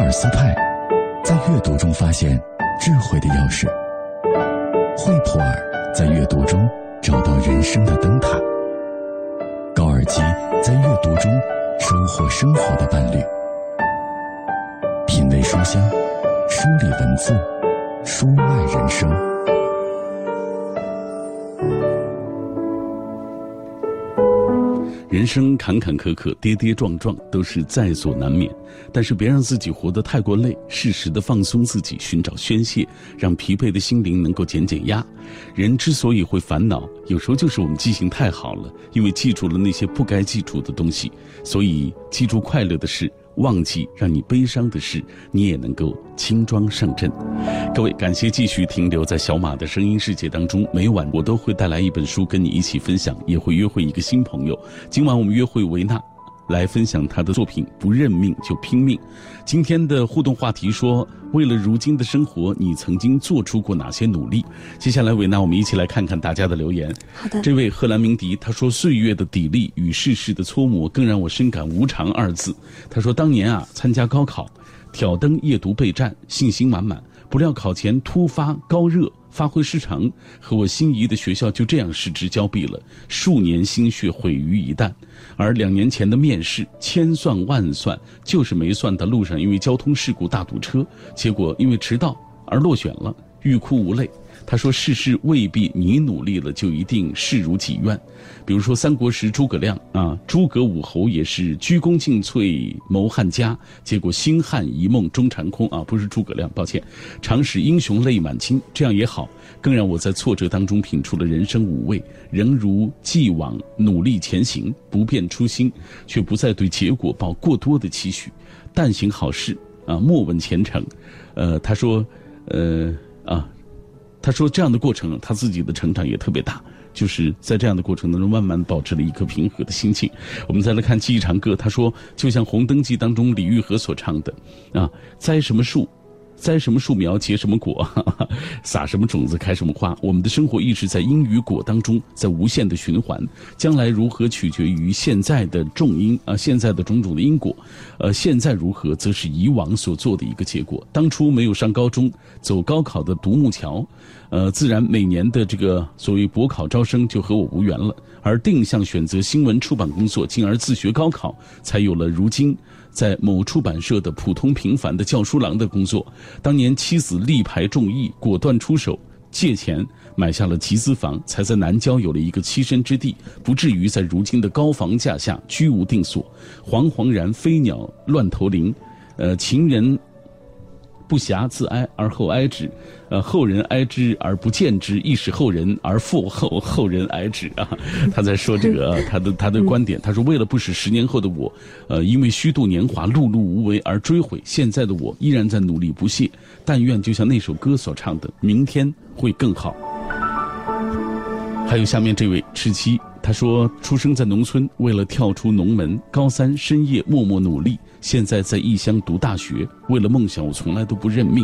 尔斯泰在阅读中发现智慧的钥匙，惠普尔在阅读中找到人生的灯塔，高尔基在阅读中收获生活的伴侣。品味书香，梳理文字，书外人生。 人生坎坎坷坷，跌跌撞撞，都是在所难免。但是别让自己活得太过累，适时的放松自己，寻找宣泄，让疲惫的心灵能够减减压。人之所以会烦恼，有时候就是我们记性太好了，因为记住了那些不该记住的东西。所以记住快乐的事，忘记让你悲伤的事，你也能够轻装上阵。各位，感谢继续停留在小马的声音世界当中。每晚我都会带来一本书跟你一起分享，也会约会一个新朋友。今晚我们约会维娜，来分享她的作品《不认命就拼命》。今天的互动话题说，为了如今的生活，你曾经做出过哪些努力？接下来维娜，我们一起来看看大家的留言。 好的。 这位荷兰鸣笛他说，岁月的砥砺与世事的搓磨，更让我深感无常二字。他说，当年参加高考，挑灯夜读备战，信心满满，不料考前突发高热，发挥失常，和我心仪的学校就这样失之交臂了，数年心血毁于一旦。而2年前的面试，千算万算，就是没算到路上因为交通事故大堵车，结果因为迟到而落选了，欲哭无泪。他说，世事未必你努力了就一定事如己愿。比如说三国时诸葛亮诸葛武侯也是鞠躬尽瘁谋汉家，结果星汉一梦终成空不是诸葛亮，抱歉。常使英雄泪满襟，这样也好，更让我在挫折当中品出了人生五味，仍如既往努力前行，不变初心，却不再对结果抱过多的期许，但行好事莫问前程。他说这样的过程他自己的成长也特别大，就是在这样的过程当中慢慢保持了一颗平和的心情。我们再来看记忆长歌，他说，就像红灯记当中李玉和所唱的栽什么树苗结什么果，撒什么种子开什么花。我们的生活一直在因与果当中，在无限的循环，将来如何取决于现在的种因现在的种种的因果，现在如何则是以往所做的一个结果。当初没有上高中走高考的独木桥，自然每年的这个所谓博考招生就和我无缘了，而定向选择新闻出版工作，进而自学高考，才有了如今在某出版社的普通平凡的教书郎的工作。当年妻子力排众议，果断出手借钱买下了集资房，才在南郊有了一个栖身之地，不至于在如今的高房价下居无定所。惶惶然飞鸟乱投林，情人不暇自哀而后哀之，后人哀之而不见之，亦使后人而复后人哀之他在说这个他的观点。他说，为了不使10年后的我因为虚度年华碌碌无为而追悔，现在的我依然在努力不懈，但愿就像那首歌所唱的，明天会更好。还有下面这位赤七，他说，出生在农村，为了跳出农门，高3深夜默默努力，现在在异乡读大学，为了梦想我从来都不认命。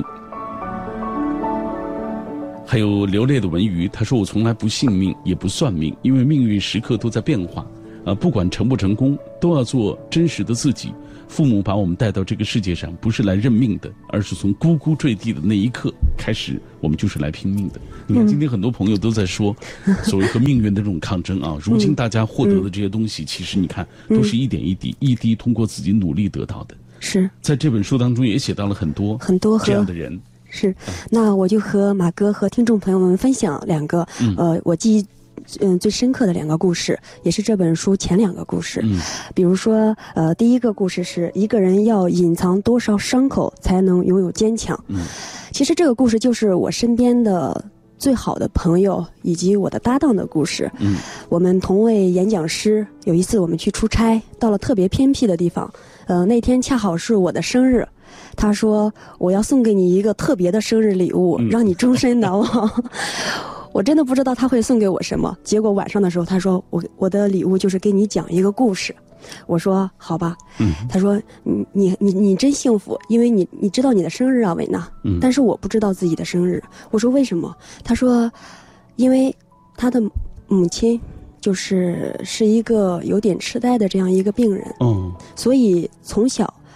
还有流泪的文娱，他说，我从来不信命也不算命，因为命运时刻都在变化不管成不成功，都要做真实的自己。父母把我们带到这个世界上，不是来认命的，而是从呱呱坠地的那一刻开始，我们就是来拼命的。你看，今天很多朋友都在说所谓和命运的这种抗争如今大家获得的这些东西，其实你看都是一点一滴一滴通过自己努力得到的。 是在这本书当中也写到了很多这样的人。 是，那我就和马哥和听众朋友们分享2个我记忆最深刻的2个故事，也是这本书前2个故事。比如说第一个故事是一个人要隐藏多少伤口才能拥有坚强。其实这个故事就是我身边的最好的朋友以及我的搭档的故事。我们同为演讲师，有一次我们去出差，到了特别偏僻的地方，那天恰好是我的生日，他说我要送给你一个特别的生日礼物，让你终身难忘。我真的不知道他会送给我什么，结果晚上的时候他说我的礼物就是给你讲一个故事。我说好吧。他说你真幸福，因为你知道你的生日啊，维娜。但是我不知道自己的生日。我说为什么？他说因为他的母亲是一个有点痴呆的这样一个病人。所以从小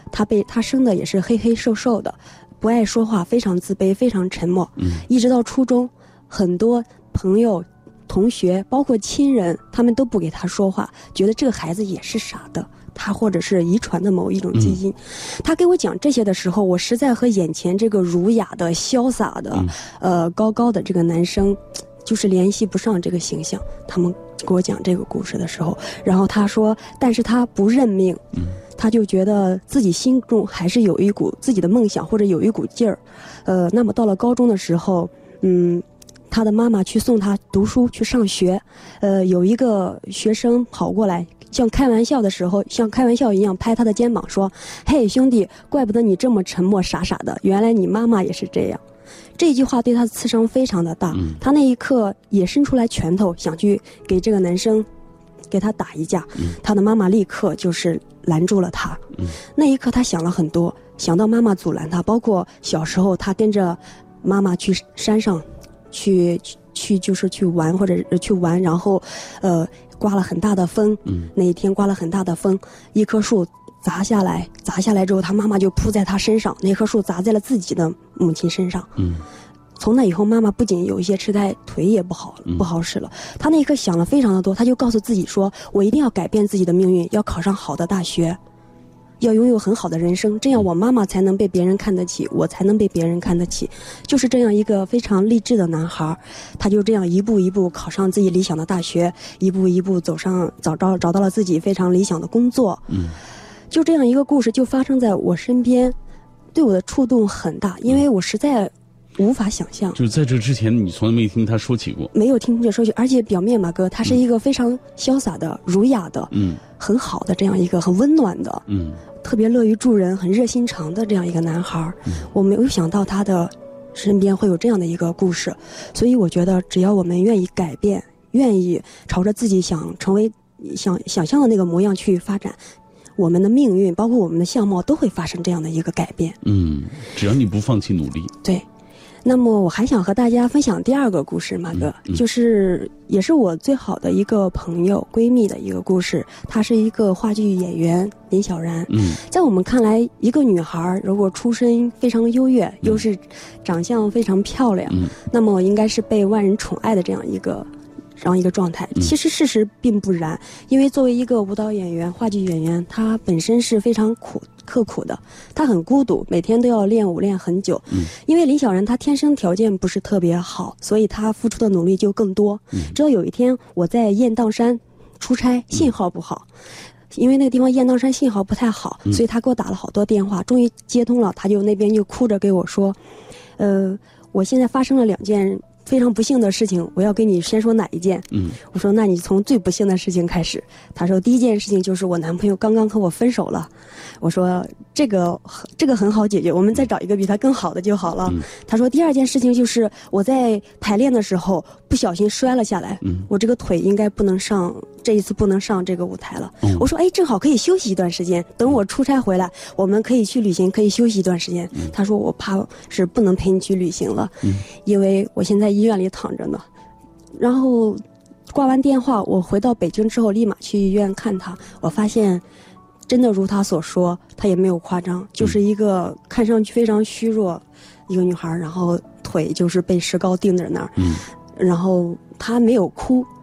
他生的也是黑黑瘦瘦的，不爱说话，非常自卑，非常沉默。一直到初中，很多朋友、同学，包括亲人，他们都不给他说话，觉得这个孩子也是傻的，他或者是遗传的某一种基因。他给我讲这些的时候，我实在和眼前这个儒雅的、潇洒的、高高的这个男生，就是联系不上这个形象。他们给我讲这个故事的时候，然后他说，但是他不认命。他就觉得自己心中还是有一股自己的梦想，或者有一股劲儿。那么到了高中的时候，他的妈妈去送他读书去上学，有一个学生跑过来，像开玩笑的时候，像开玩笑一样拍他的肩膀说：“嘿，兄弟，怪不得你这么沉默傻傻的，原来你妈妈也是这样。”这句话对他的刺伤非常的大，他那一刻也伸出来拳头想去给这个男生给他打一架，他的妈妈立刻就是拦住了他。那一刻他想了很多，想到妈妈阻拦他，包括小时候他跟着妈妈去山上去就是去玩，或者去玩，然后刮了很大的风，那一天刮了很大的风，一棵树砸下来之后，他妈妈就扑在他身上，那棵树砸在了自己的母亲身上。从那以后，妈妈不仅有一些痴呆，腿也不好使了。他那一刻想了非常的多，他就告诉自己说：“我一定要改变自己的命运，要考上好的大学，要拥有很好的人生，这样我妈妈才能被别人看得起，我才能被别人看得起。”就是这样一个非常励志的男孩，他就这样一步一步考上自己理想的大学，一步一步找到了自己非常理想的工作。就这样一个故事就发生在我身边，对我的触动很大，因为我实在无法想象。 就是在这之前你从来没听他说起过？ 没有听这说起，而且表面马哥他是一个非常潇洒的、儒雅的、很好的这样一个很温暖的、特别乐于助人、很热心肠的这样一个男孩。我没有想到他的身边会有这样的一个故事，所以我觉得只要我们愿意改变，愿意朝着自己想成为想象的那个模样去发展，我们的命运包括我们的相貌都会发生这样的一个改变。 只要你不放弃努力。 对。那么我还想和大家分享第二个故事，马哥，就是也是我最好的一个朋友闺蜜的一个故事。她是一个话剧演员林小然。在我们看来，一个女孩如果出身非常优越，又是长相非常漂亮，那么应该是被万人宠爱的这样一个状态。其实事实并不然，因为作为一个舞蹈演员、话剧演员，她本身是非常刻苦的，她很孤独，每天都要练舞练很久。因为林小然她天生条件不是特别好，所以她付出的努力就更多。直到有一天我在雁荡山出差，信号不好，因为那个地方雁荡山信号不太好，所以她给我打了好多电话，终于接通了。她就那边就哭着给我说，我现在发生了2件非常不幸的事情，我要跟你先说哪一件？我说那你从最不幸的事情开始。他说第一件事情就是我男朋友刚刚和我分手了。我说这个很好解决，我们再找一个比他更好的就好了。他说第二件事情就是我在排练的时候不小心摔了下来，我这个腿应该不能上，这一次不能上这个舞台了。我说正好可以休息一段时间，等我出差回来我们可以去旅行，可以休息一段时间。他说我怕是不能陪你去旅行了，因为我现在医院里躺着呢。然后挂完电话，我回到北京之后立马去医院看他，我发现真的如他所说，她也没有夸张，就是一个看上去非常虚弱一个女孩，然后腿就是被石膏钉在那儿，然后她没有哭，